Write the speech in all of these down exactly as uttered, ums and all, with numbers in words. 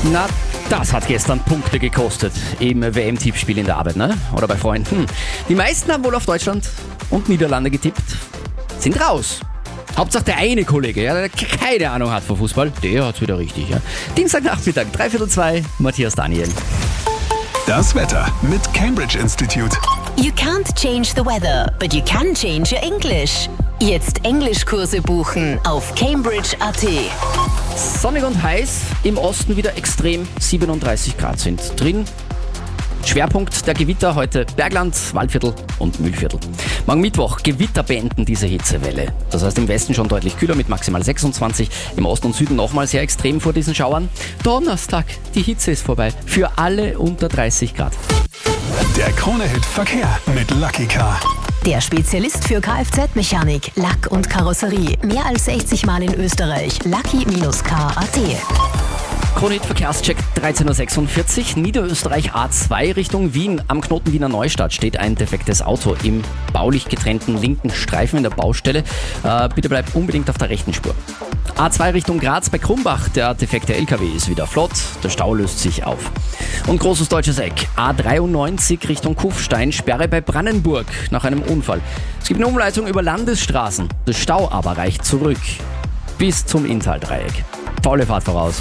Na, das hat gestern Punkte gekostet im W M-Tippspiel in der Arbeit, ne? Oder bei Freunden. Die meisten haben wohl auf Deutschland und Niederlande getippt, sind raus. Hauptsache der eine Kollege, ja, der keine Ahnung hat von Fußball, der hat's wieder richtig, ja. Dienstagnachmittag, dreiviertel zwei, Matthias Daniel. Das Wetter mit Cambridge Institute. You can't change the weather, but you can change your English. Jetzt Englischkurse buchen auf Cambridge Punkt a t. Sonnig und heiß, im Osten wieder extrem, siebenunddreißig Grad sind drin. Schwerpunkt der Gewitter heute Bergland, Waldviertel und Mühlviertel. Morgen Mittwoch, Gewitter beenden diese Hitzewelle. Das heißt im Westen schon deutlich kühler mit maximal sechsundzwanzig, im Osten und Süden nochmal sehr extrem vor diesen Schauern. Donnerstag, die Hitze ist vorbei, für alle unter dreißig Grad. Der Krone-Hit Verkehr mit Lucky Car. Der Spezialist für Kfz-Mechanik, Lack und Karosserie. Mehr als sechzig Mal in Österreich. Lucky Car Punkt a t. Krone-Hit Verkehrscheck dreizehn Uhr sechsundvierzig. Niederösterreich A zwei Richtung Wien. Am Knoten Wiener Neustadt steht ein defektes Auto im baulich getrennten linken Streifen in der Baustelle. Äh, bitte bleibt unbedingt auf der rechten Spur. A zwei Richtung Graz bei Krumbach. Der defekte L K W ist wieder flott. Der Stau löst sich auf. Und großes deutsches Eck. A dreiundneunzig Richtung Kufstein. Sperre bei Brandenburg nach einem Unfall. Es gibt eine Umleitung über Landesstraßen. Der Stau aber reicht zurück bis zum Inntaldreieck. Faule Fahrt voraus.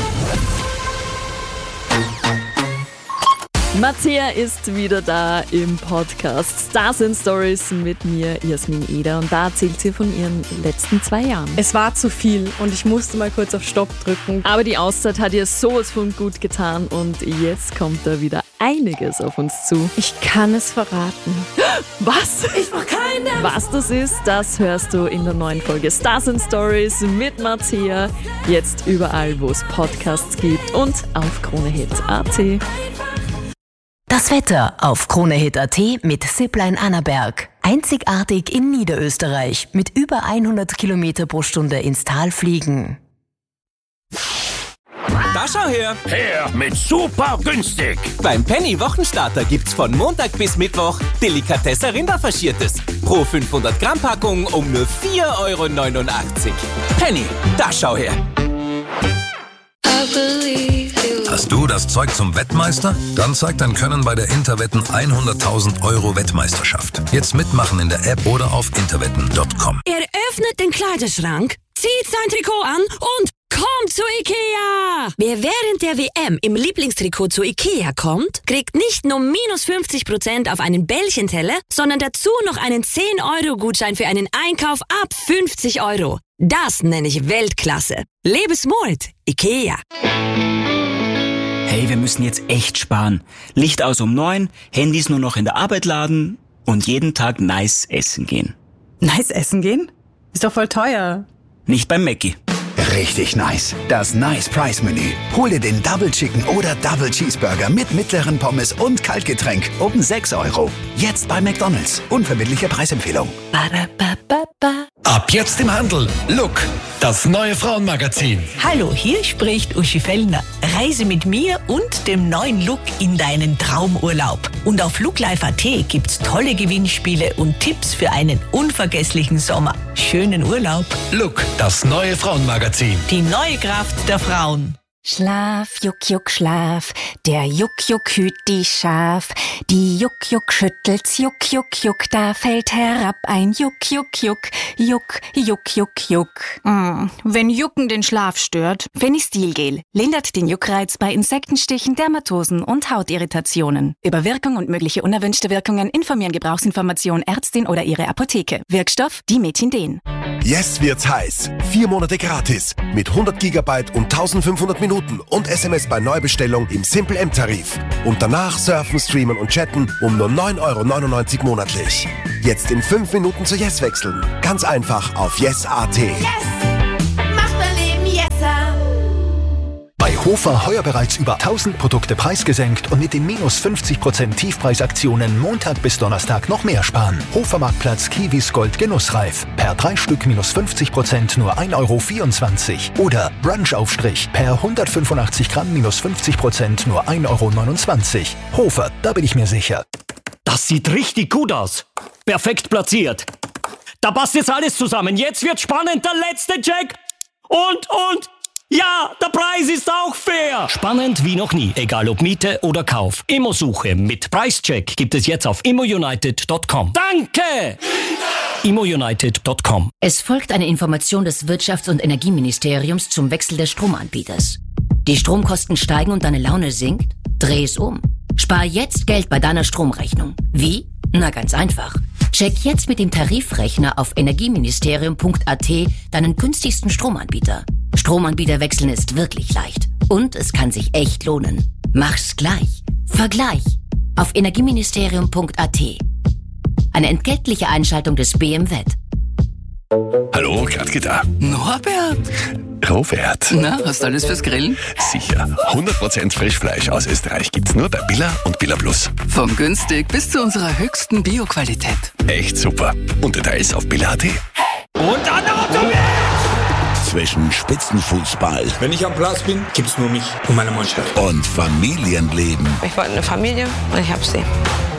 Mattea ist wieder da im Podcast Stars and Stories mit mir, Jasmin Eder. Und da erzählt sie von ihren letzten zwei Jahren. Es war zu viel und ich musste mal kurz auf Stopp drücken. Aber die Auszeit hat ihr sowas von gut getan und jetzt kommt da wieder einiges auf uns zu. Ich kann es verraten. Was? Ich mach keinen Ernst. Was das ist, das hörst du in der neuen Folge Stars and Stories mit Mattea. Jetzt überall, wo es Podcasts gibt und auf Krone-Hit Punkt a t. Das Wetter auf Krone-Hit Punkt a t mit Zipline Annaberg. Einzigartig in Niederösterreich mit über hundert Kilometer pro Stunde ins Tal fliegen. Da schau her! Her mit super günstig! Beim Penny Wochenstarter gibt's von Montag bis Mittwoch Delikatesse Rinderfaschiertes. Pro fünfhundert Gramm Packung um nur vier Euro neunundachtzig. Penny, da schau her! Hast du das Zeug zum Wettmeister? Dann zeig dein Können bei der Interwetten hunderttausend Euro Wettmeisterschaft. Jetzt mitmachen in der App oder auf interwetten punkt com. Er öffnet den Kleiderschrank, zieht sein Trikot an und kommt zu Ikea! Wer während der W M im Lieblingstrikot zu Ikea kommt, kriegt nicht nur minus fünfzig Prozent auf einen Bällchenteller, sondern dazu noch einen zehn Euro Gutschein für einen Einkauf ab fünfzig Euro. Das nenne ich Weltklasse. Lebe smart, Ikea. Hey, wir müssen jetzt echt sparen. Licht aus um neun, Handys nur noch in der Arbeit laden und jeden Tag nice essen gehen. Nice essen gehen? Ist doch voll teuer. Nicht beim Mackie. Richtig nice. Das Nice Price Menü. Hol dir den Double Chicken oder Double Cheeseburger mit mittleren Pommes und Kaltgetränk um sechs Euro. Jetzt bei McDonald's. Unverbindliche Preisempfehlung. Ba-da-ba-ba-ba. Ab jetzt im Handel. Look, das neue Frauenmagazin. Hallo, hier spricht Uschi Fellner. Reise mit mir und dem neuen Look in deinen Traumurlaub. Und auf looklife Punkt a t gibt's tolle Gewinnspiele und Tipps für einen unvergesslichen Sommer. Schönen Urlaub. Look, das neue Frauenmagazin. Die neue Kraft der Frauen. Schlaf, Juck, Juck, Schlaf, der Juck, Juck hüt die Schaf. Die Juck, Juck schüttelt's, Juck, Juck, Juck, da fällt herab ein Juck, Juck, Juck, Juck, Juck, Juck, Juck. Mm, wenn Jucken den Schlaf stört. Fenistilgel lindert den Juckreiz bei Insektenstichen, Dermatosen und Hautirritationen. Über Wirkung und mögliche unerwünschte Wirkungen informieren Gebrauchsinformation Ärztin oder ihre Apotheke. Wirkstoff Dimethinden. Jetzt wird's heiß. Vier Monate gratis mit hundert Gigabyte und eintausendfünfhundert Minuten und S M S bei Neubestellung im Simple M-Tarif. Und danach surfen, streamen und chatten um nur neun Euro neunundneunzig monatlich. Jetzt in fünf Minuten zu Yes wechseln. Ganz einfach auf yes punkt a t. Yes! Macht mein Leben yesser! Bei Hofer heuer bereits über tausend Produkte preisgesenkt und mit den minus fünfzig Prozent Tiefpreisaktionen Montag bis Donnerstag noch mehr sparen. Hofer Marktplatz Kiwis Gold Genussreif. Per drei Stück minus fünfzig Prozent nur ein Euro vierundzwanzig. Oder Brunch-Aufstrich. Per hundertfünfundachtzig Gramm minus fünfzig Prozent nur ein Euro neunundzwanzig. Hofer, da bin ich mir sicher. Das sieht richtig gut aus. Perfekt platziert. Da passt jetzt alles zusammen. Jetzt wird spannend. Der letzte Check. Und, und... Ja, der Preis ist auch fair. Spannend wie noch nie, egal ob Miete oder Kauf. Immosuche mit Preischeck gibt es jetzt auf immounited punkt com. Danke! immounited punkt com. Es folgt eine Information des Wirtschafts- und Energieministeriums zum Wechsel des Stromanbieters. Die Stromkosten steigen und deine Laune sinkt? Dreh es um. Spar jetzt Geld bei deiner Stromrechnung. Wie? Na ganz einfach. Check jetzt mit dem Tarifrechner auf energieministerium punkt a t deinen günstigsten Stromanbieter. Stromanbieter wechseln ist wirklich leicht. Und es kann sich echt lohnen. Mach's gleich. Vergleich. Auf energieministerium punkt a t. Eine entgeltliche Einschaltung des B M W. Hallo, Katke da. Norbert. Robert. Na, hast du alles fürs Grillen? Sicher. hundert Prozent Frischfleisch aus Österreich gibt's nur bei Billa und Billa Plus. Vom günstig bis zu unserer höchsten Bio-Qualität. Echt super. Und Details auf Billa punkt a t. Und an der Autowelt! Zwischen Spitzenfußball. Wenn ich am Platz bin, gibt's nur mich und meine Mannschaft. Und Familienleben. Ich wollte eine Familie und ich hab sie.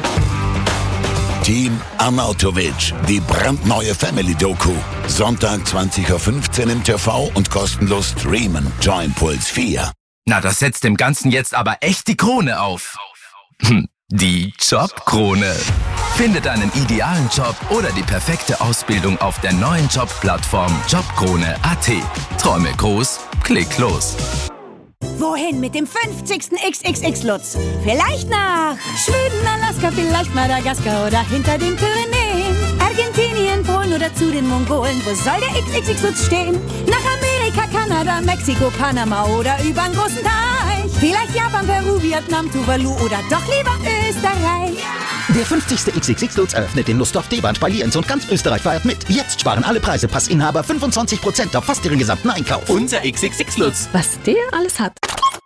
Team Arnautovic, die brandneue Family-Doku. Sonntag zwanzig Uhr fünfzehn im T V und kostenlos streamen. Join Puls vier. Na, das setzt dem Ganzen jetzt aber echt die Krone auf. Hm, die Jobkrone. Finde deinen idealen Job oder die perfekte Ausbildung auf der neuen Jobplattform jobkrone punkt a t. Träume groß, klick los. Wohin mit dem fünfzigsten X X X-Lutz? Vielleicht nach Schweden, Alaska, vielleicht Madagaskar oder hinter den Pyrenäen. Argentinien, Polen oder zu den Mongolen. Wo soll der X X X-Lutz stehen? Nach Amerika, Kanada, Mexiko, Panama oder übern großen Teich. Vielleicht Japan, Peru, Vietnam, Tuvalu oder doch lieber Österreich. Der fünfzigste X X X-Lutz eröffnet in Lustdorf, Deband, bei Lienz und ganz Österreich feiert mit. Jetzt sparen alle Preise Passinhaber fünfundzwanzig Prozent auf fast ihren gesamten Einkauf. Unser X X X-Lutz. Was der alles hat.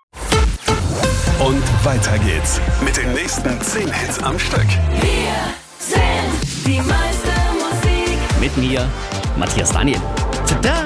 Und weiter geht's mit den nächsten zehn Hits am Stück. Wir sind die meiste Musik. Mit mir, Matthias Daniel. Tada!